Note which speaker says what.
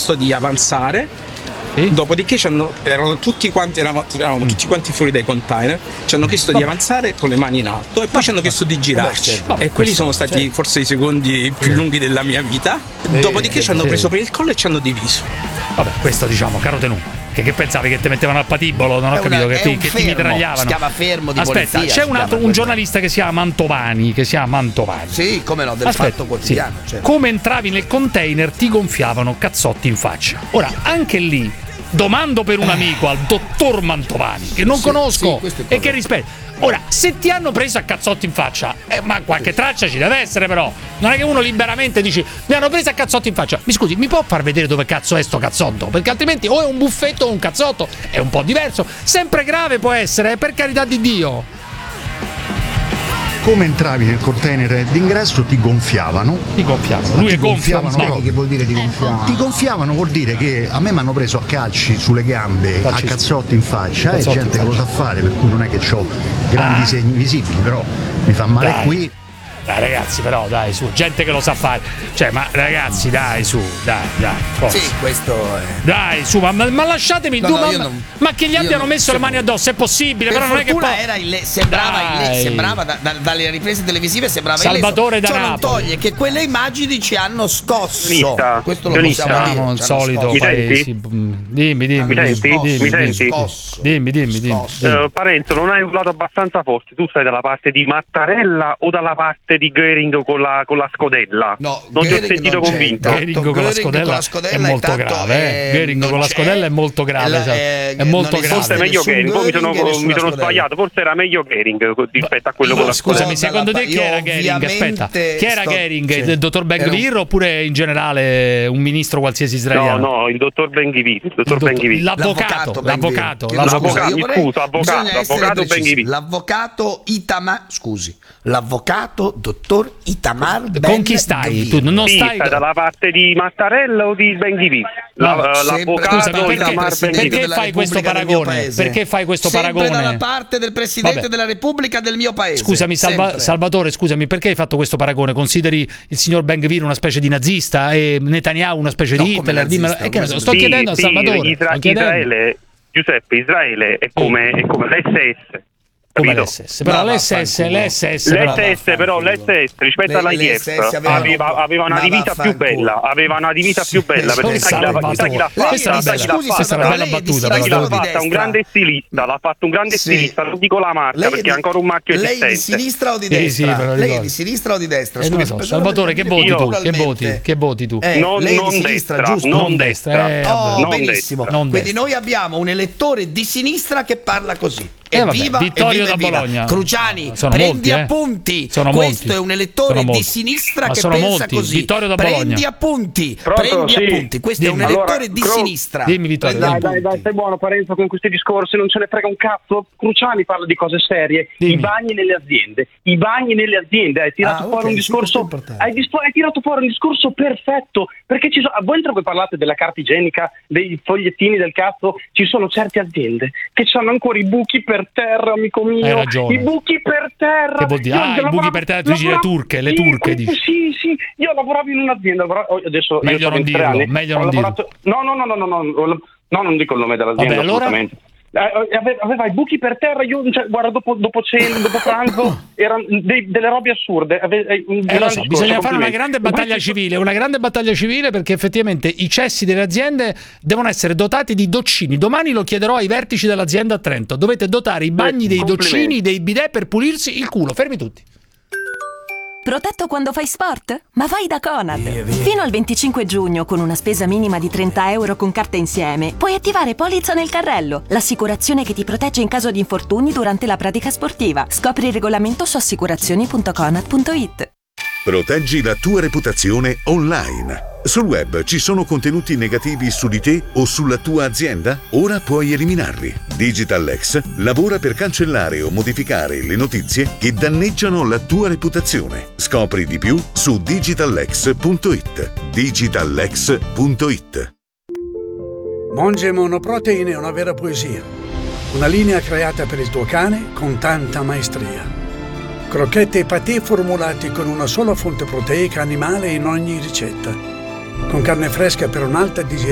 Speaker 1: chiesto di avanzare. Dopodiché eravamo tutti quanti fuori dai container, ci hanno chiesto di avanzare con le mani in alto e poi ci hanno chiesto di girarci e quelli sono stati forse i secondi più lunghi della mia vita. Dopodiché ci hanno preso per il collo e ci hanno diviso.
Speaker 2: Vabbè, questo diciamo, caro Tenù, che pensavi che ti mettevano al patibolo? Non ho capito che ti mitragliavano. Si
Speaker 3: chiama fermo di
Speaker 2: polizia. Aspetta, c'è un giornalista che si chiama Mantovani.
Speaker 3: Sì, come no, del Fatto Quotidiano.
Speaker 2: Sì. Certo. Come entravi nel container ti gonfiavano cazzotti in faccia. Ora, anche lì domando per un amico al dottor Mantovani, che non conosco e che rispetto. Ora, se ti hanno preso a cazzotti in faccia, ma qualche traccia ci deve essere, però. Non è che uno liberamente dice mi hanno preso a cazzotti in faccia. Mi scusi, mi può far vedere dove cazzo è sto cazzotto? Perché altrimenti o è un buffetto o un cazzotto. È un po' diverso. Sempre grave può essere, per carità di Dio.
Speaker 4: Come entravi nel container d'ingresso ti gonfiavano.
Speaker 2: Lui è gonfio.
Speaker 4: Che vuol dire ti gonfiavano? Ti gonfiavano vuol dire che a me mi hanno preso a calci sulle gambe, a cazzotti in faccia, e gente che lo sa fare, per cui non è che ho grandi segni visibili, però mi fa male qui.
Speaker 2: Dai ragazzi, però dai, su, gente che lo sa fare. Cioè, ma ragazzi, dai, su, dai. Forza.
Speaker 3: Sì, questo è.
Speaker 2: Dai, su, ma lasciatemi ma che gli abbiano messo le mani addosso, è possibile, però non è che
Speaker 3: sembrava dalle riprese televisive sembrava
Speaker 2: Salvatore da
Speaker 3: Napoli.
Speaker 2: Napoli.
Speaker 3: Non toglie che quelle immagini ci hanno scosso. Questo lo possiamo dire.
Speaker 2: Il solito paese. Dimmi.
Speaker 5: Mi senti?
Speaker 2: Dimmi.
Speaker 5: Parenzo, non hai urlato abbastanza forte. Tu stai dalla parte di Mattarella o dalla parte di Göring con la scodella?
Speaker 3: No,
Speaker 5: non ti ho sentito convinto.
Speaker 2: Göring con la scodella è molto grave. Göring con la scodella è molto grave. È molto grave.
Speaker 5: Forse è meglio Göring. Poi mi sono sbagliato. Forse era meglio Göring rispetto a quello con la scodella.
Speaker 2: Scusami, secondo te chi era Göring? Aspetta, chi era Göring? Il dottor Ben-Gvir oppure in generale un ministro qualsiasi israeliano?
Speaker 5: No, il dottor Ben-Gvir.
Speaker 2: L'avvocato
Speaker 5: Ben-Gvir.
Speaker 3: L'avvocato dottor Itamar Ben-Gvir.
Speaker 2: Con chi stai? Tu non stai
Speaker 5: dalla parte di Mattarella o di Ben-Gvir? L'avvocato Itamar Ben-Gvir.
Speaker 2: Perché fai questo paragone? Perché fai questo paragone?
Speaker 3: Sempre dalla parte del presidente della Repubblica del mio paese.
Speaker 2: Scusami, Salvatore, scusami, perché hai fatto questo paragone? Consideri il signor Ben-Gvir una specie di nazista e Netanyahu una specie di Hitler? Sto chiedendo a Salvatore.
Speaker 5: Israele è come l'SS.
Speaker 2: Come l'SS, però l'SS
Speaker 5: rispetto all'IDF aveva una divisa più bella, perché sai chi l'ha fatta? Un grande stilista, l'ha fatto un grande stilista, non dico la marca perché è ancora un marchio esistente.
Speaker 3: Lei è di sinistra o di destra? Lei è di sinistra o di destra?
Speaker 2: Salvatore, che voti tu?
Speaker 3: Lei è di sinistra, giusto?
Speaker 5: Non destra.
Speaker 3: Benissimo. Quindi noi abbiamo un elettore di sinistra che parla così. Evviva
Speaker 2: Vittorio da Bologna.
Speaker 3: Cruciani, prendi appunti. Questo è un elettore di sinistra che pensa così.
Speaker 2: Vittorio da Bologna.
Speaker 3: Prendi appunti. Questo è un elettore di sinistra.
Speaker 2: Dimmi Vittorio.
Speaker 5: Dai, stai buono Parenzo con questi discorsi, non ce ne frega un cazzo. Cruciani parla di cose serie. I bagni nelle aziende. Hai tirato fuori un discorso. Hai tirato fuori un discorso perfetto. Perché voi mentre voi parlate della carta igienica, dei fogliettini del cazzo, ci sono certe aziende che hanno ancora i buchi per terra, amico mio.
Speaker 2: Hai ragione.
Speaker 5: I buchi per terra.
Speaker 2: Che vuol dire? I buchi per terra, tu dici le turche dici.
Speaker 5: Sì, io lavoravo in un'azienda, adesso
Speaker 2: meglio non dirlo.
Speaker 5: No, non dico il nome dell'azienda.
Speaker 2: Vabbè, allora?
Speaker 5: Aveva i buchi per terra, guarda, dopo cena, dopo pranzo erano delle robe assurde.
Speaker 2: Lo so, bisogna fare una grande battaglia civile perché effettivamente i cessi delle aziende devono essere dotati di doccini. Domani lo chiederò ai vertici dell'azienda a Trento. Dovete dotare i bagni dei doccini, dei bidet per pulirsi il culo. Fermi tutti.
Speaker 6: Protetto quando fai sport? Ma vai da Conad! Fino al 25 giugno, con una spesa minima di 30 euro con carta insieme, puoi attivare Polizza nel carrello, l'assicurazione che ti protegge in caso di infortuni durante la pratica sportiva. Scopri il regolamento su assicurazioni.conad.it.
Speaker 7: Proteggi la tua reputazione online. Sul web ci sono contenuti negativi su di te o sulla tua azienda? Ora puoi eliminarli. DigitalX lavora per cancellare o modificare le notizie che danneggiano la tua reputazione. Scopri di più su digitalx.it. digitalx.it.
Speaker 8: Monge Monoprotein è una vera poesia. Una linea creata per il tuo cane con tanta maestria. Crocchette e patè formulati con una sola fonte proteica animale in ogni ricetta. Con carne fresca per un'alta digestione